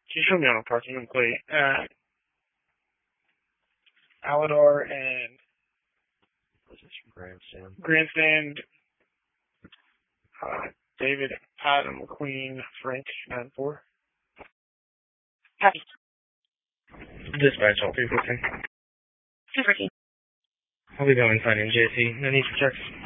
Can you show me on a parking plate? Aladar and What's this? Grandstand. David Adam McQueen Frank 94. Copy. Dispatch all 314. 214. I'll be going finding JC. No need for checks.